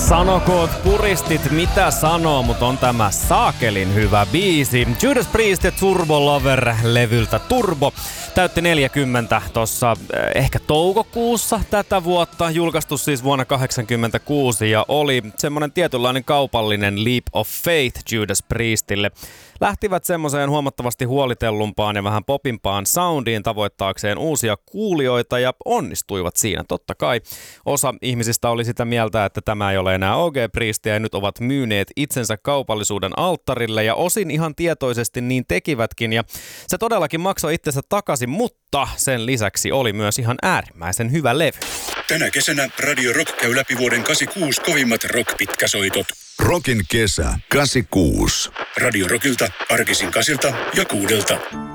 Sanokoot puristit mitä sanoo, mutta on tämä saakelin hyvä biisi. Judas Priest ja Turbo Lover-levyltä Turbo täytti 40 tuossa ehkä toukokuussa tätä vuotta, julkaistu siis vuonna 1986 ja oli semmoinen tietynlainen kaupallinen leap of faith Judas Priestille. Lähtivät semmoiseen huomattavasti huolitellumpaan ja vähän popimpaan soundiin tavoittaakseen uusia kuulijoita ja onnistuivat siinä. Totta kai osa ihmisistä oli sitä mieltä, että tämä ei ole enää OG Priestia ja nyt ovat myyneet itsensä kaupallisuuden alttarille ja osin ihan tietoisesti niin tekivätkin ja se todellakin maksoi itsensä takaisin, mutta sen lisäksi oli myös ihan äärimmäisen hyvä levy. Tänä kesänä Radio Rock käy läpi vuoden 86 kovimmat rock-pitkäsoitot. Rockin kesä 86. Radio Rockilta arkisin 8 ja 6.